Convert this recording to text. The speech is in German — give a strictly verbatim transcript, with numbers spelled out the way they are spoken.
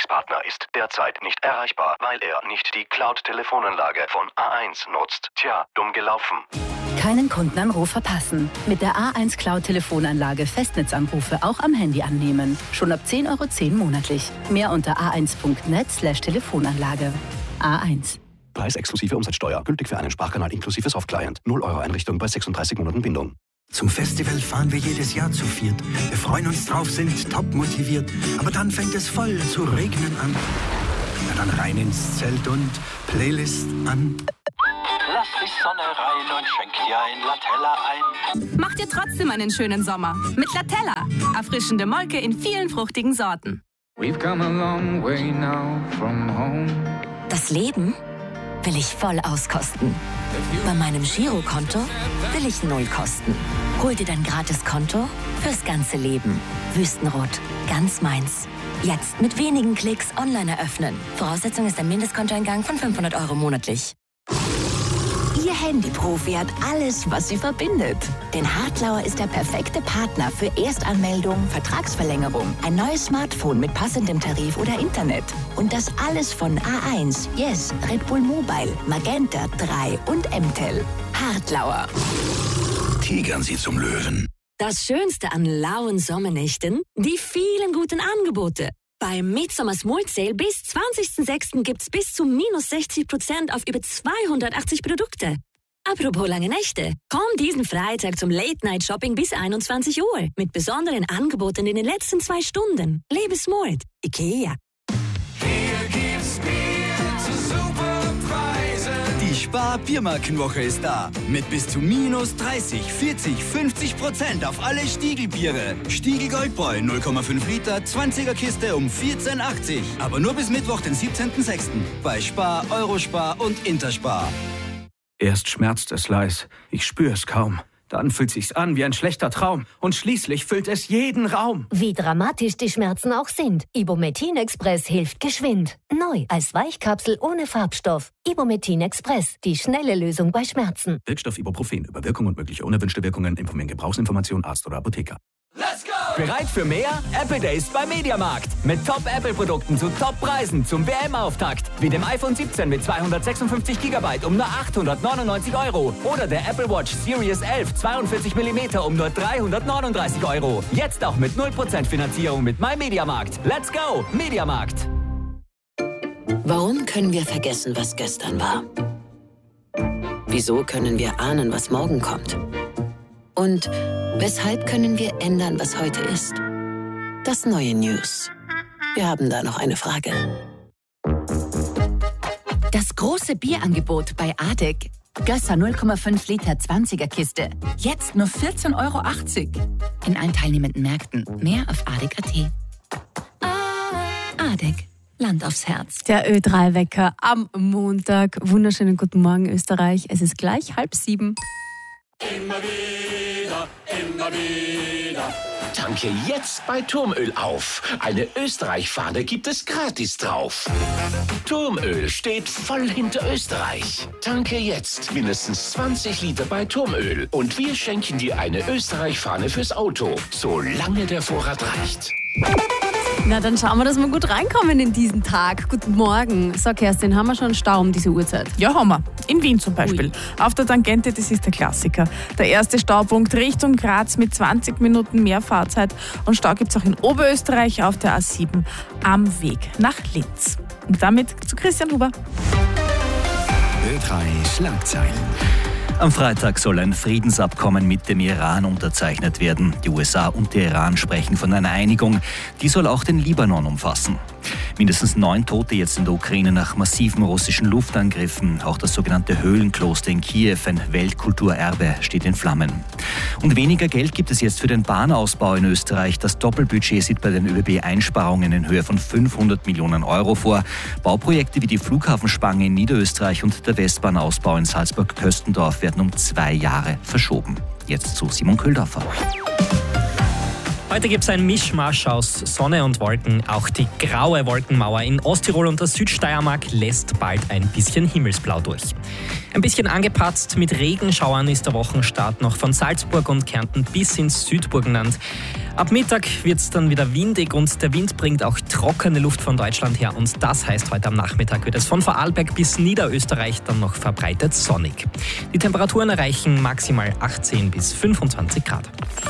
Gesprächspartner ist derzeit nicht erreichbar, weil er nicht die Cloud-Telefonanlage von A eins nutzt. Tja, dumm gelaufen. Keinen Kundenanruf verpassen. Mit der A eins Cloud-Telefonanlage Festnetzanrufe auch am Handy annehmen. Schon ab zehn Euro zehn monatlich. Mehr unter a eins punkt net slash Telefonanlage. A eins. Preis exklusive Umsatzsteuer. Gültig für einen Sprachkanal inklusive Softclient. null Euro Einrichtung bei sechsunddreißig Monaten Bindung. Zum Festival fahren wir jedes Jahr zu viert. Wir freuen uns drauf, sind top motiviert. Aber dann fängt es voll zu regnen an. Na dann rein ins Zelt und Playlist an. Lass die Sonne rein und schenk dir ein Latella ein. Macht dir trotzdem einen schönen Sommer mit Latella. Erfrischende Molke in vielen fruchtigen Sorten. We've come a long way now from home. Das Leben will ich voll auskosten. Bei meinem Girokonto will ich null kosten. Hol dir dein Gratiskonto fürs ganze Leben. Wüstenrot, ganz meins. Jetzt mit wenigen Klicks online eröffnen. Voraussetzung ist ein Mindestkontoeingang von fünfhundert Euro monatlich. Ihr Handyprofi hat alles, was sie verbindet. Denn Hartlauer ist der perfekte Partner für Erstanmeldung, Vertragsverlängerung, ein neues Smartphone mit passendem Tarif oder Internet. Und das alles von A eins, Yes, Red Bull Mobile, Magenta drei und M T E L. Hartlauer. Tigern Sie zum Löwen. Das Schönste an lauen Sommernächten? Die vielen guten Angebote. Beim Midsommar Small Sale bis zwanzigsten sechsten gibt's bis zu minus sechzig Prozent auf über zweihundertachtzig Produkte. Apropos lange Nächte. Komm diesen Freitag zum Late-Night-Shopping bis einundzwanzig Uhr mit besonderen Angeboten in den letzten zwei Stunden. Lebe smart. IKEA. Hier gibt's Bier zu super Preisen. Die Spar-Biermarkenwoche ist da. Mit bis zu minus dreißig, vierzig, fünfzig Prozent auf alle Stiegelbiere. Stiegel Goldbräu null Komma fünf Liter, zwanziger Kiste um vierzehn achtzig. Aber nur bis Mittwoch, den siebzehnten sechsten Bei Spar, Eurospar und Interspar. Erst schmerzt es leis, ich spüre es kaum. Dann fühlt sich's an wie ein schlechter Traum. Und schließlich füllt es jeden Raum. Wie dramatisch die Schmerzen auch sind. Ibumetin Express hilft geschwind. Neu als Weichkapsel ohne Farbstoff. Ibumetin Express, die schnelle Lösung bei Schmerzen. Wirkstoff Ibuprofen. Über Wirkung und mögliche unerwünschte Wirkungen informieren Gebrauchsinformation Arzt oder Apotheker. Let's go! Bereit für mehr? Apple Days bei Mediamarkt. Mit Top-Apple-Produkten zu Top-Preisen zum W M-Auftakt. Wie dem iPhone siebzehn mit zweihundertsechsundfünfzig Gigabyte um nur achthundertneunundneunzig Euro. Oder der Apple Watch Series elf zweiundvierzig Millimeter um nur dreihundertneununddreißig Euro. Jetzt auch mit null Prozent Finanzierung mit MyMediamarkt. Let's go! Mediamarkt. Warum können wir vergessen, was gestern war? Wieso können wir ahnen, was morgen kommt? Und weshalb können wir ändern, was heute ist? Das neue News. Wir haben da noch eine Frage. Das große Bierangebot bei Adek. Gösser null Komma fünf Liter zwanziger Kiste. Jetzt nur vierzehn Euro achtzig. In allen teilnehmenden Märkten. Mehr auf adek punkt at. Adek. Land aufs Herz. Der Ö drei Wecker am Montag. Wunderschönen guten Morgen, Österreich. Es ist gleich halb sieben. Immer wieder, immer wieder. Tanke jetzt bei Turmöl auf. Eine Österreich-Fahne gibt es gratis drauf. Turmöl steht voll hinter Österreich. Tanke jetzt mindestens zwanzig Liter bei Turmöl. Und wir schenken dir eine Österreich-Fahne fürs Auto, solange der Vorrat reicht. Na, dann schauen wir, dass wir gut reinkommen in diesen Tag. Guten Morgen. So, Kerstin, haben wir schon einen Stau um diese Uhrzeit? Ja, haben wir. In Wien zum Beispiel. Ui. Auf der Tangente, das ist der Klassiker. Der erste Staupunkt Richtung Graz mit zwanzig Minuten mehr Fahrzeit. Und Stau gibt es auch in Oberösterreich auf der A sieben am Weg nach Linz. Und damit zu Christian Huber. Ö drei Schlagzeilen. Am Freitag soll ein Friedensabkommen mit dem Iran unterzeichnet werden. Die U S A und der Iran sprechen von einer Einigung. Die soll auch den Libanon umfassen. Mindestens neun Tote jetzt in der Ukraine nach massiven russischen Luftangriffen. Auch das sogenannte Höhlenkloster in Kiew, ein Weltkulturerbe, steht in Flammen. Und weniger Geld gibt es jetzt für den Bahnausbau in Österreich. Das Doppelbudget sieht bei den ÖBB Einsparungen in Höhe von fünfhundert Millionen Euro vor. Bauprojekte wie die Flughafenspange in Niederösterreich und der Westbahnausbau in Salzburg-Köstendorf werden um zwei Jahre verschoben. Jetzt zu Simon Köhldorfer. Heute gibt es ein Mischmasch aus Sonne und Wolken. Auch die graue Wolkenmauer in Osttirol und der Südsteiermark lässt bald ein bisschen Himmelsblau durch. Ein bisschen angepatzt mit Regenschauern ist der Wochenstart noch von Salzburg und Kärnten bis ins Südburgenland. Ab Mittag wird es dann wieder windig und der Wind bringt auch trockene Luft von Deutschland her. Und das heißt, heute am Nachmittag wird es von Vorarlberg bis Niederösterreich dann noch verbreitet sonnig. Die Temperaturen erreichen maximal achtzehn bis fünfundzwanzig Grad.